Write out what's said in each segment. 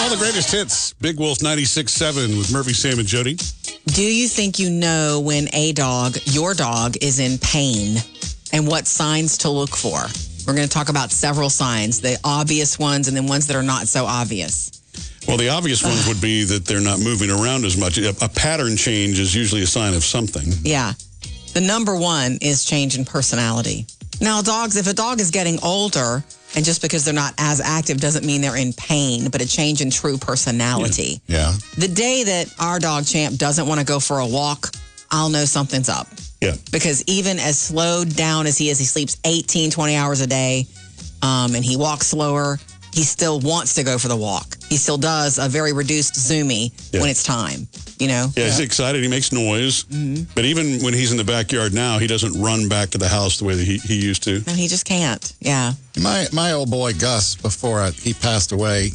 All the greatest hits. Big Wolf 96.7 with Murphy, Sam, and Jody. Do you think you know when your dog, is in pain and what signs to look for? We're going to talk about several signs, the obvious ones and then ones that are not so obvious. Well, the obvious ones would be that they're not moving around as much. A pattern change is usually a sign of something. Yeah. The number one is change in personality. Now, if a dog is getting older, and just because they're not as active doesn't mean they're in pain, but a change in true personality. Yeah. The day that our dog Champ doesn't want to go for a walk, I'll know something's up. Yeah. Because even as slowed down as he is, he sleeps 18, 20 hours a day, and he walks slower, he still wants to go for the walk. He still does a very reduced zoomy when it's time, you know? Yeah, he's excited. He makes noise. Mm-hmm. But even when he's in the backyard now, he doesn't run back to the house the way that he used to. No, he just can't. Yeah. My old boy, Gus, before he passed away,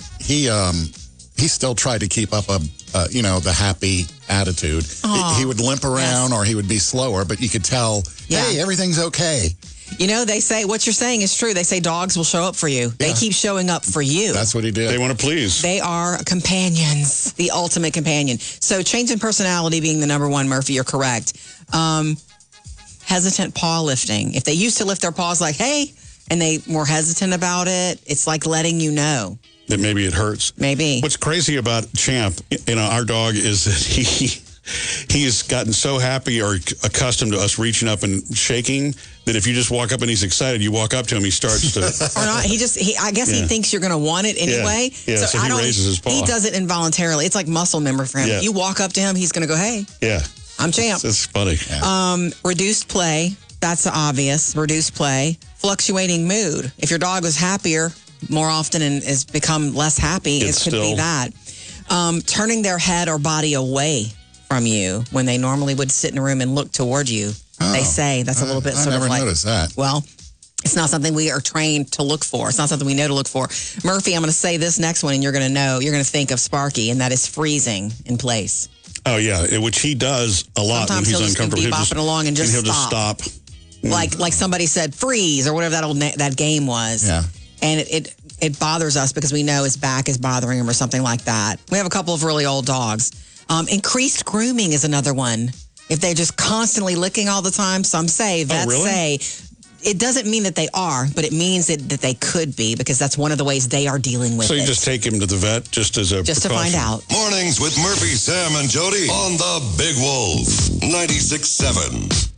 he still tried to keep up the happy attitude. He would limp around or he would be slower, but you could tell, hey, everything's okay. You know, they say, what you're saying is true. They say dogs will show up for you. They keep showing up for you. That's what he did. They want to please. They are companions, the ultimate companion. So change in personality being the number one, Murphy, you're correct. Hesitant paw lifting. If they used to lift their paws like, hey, and they were hesitant about it, it's like letting you know. That maybe it hurts. Maybe. What's crazy about Champ, our dog, is that he's gotten so happy or accustomed to us reaching up and shaking that if you just walk up and he's excited, you walk up to him, he starts to... Or not. I guess he thinks you're going to want it anyway. Yeah, so he raises his paw. He does it involuntarily. It's like muscle memory for him. Yeah. You walk up to him, he's going to go, hey. Yeah. I'm Champ. It's funny. Yeah. Reduced play. That's obvious. Reduced play. Fluctuating mood. If your dog was happier more often and has become less happy, it could be that. Turning their head or body away from you when they normally would sit in a room and look toward you. They say that's a little bit sort of like... I never noticed that. Well, it's not something we are trained to look for. It's not something we know to look for. Murphy, I'm going to say this next one and you're going to know. You're going to think of Sparky, and that is freezing in place. Oh, yeah, which he does a lot. Sometimes when he's uncomfortable. He'll just be bopping along and he'll just stop. Like somebody said, freeze, or whatever that game was. Yeah. And it bothers us because we know his back is bothering him or something like that. We have a couple of really old dogs. Increased grooming is another one. If they're just constantly licking all the time, some say, vets say, it doesn't mean that they are, but it means that they could be, because that's one of the ways they are dealing with it. So you just take him to the vet just as a Just precaution. to find out. Mornings with Murphy, Sam, and Jody on the Big Wolf 96.7.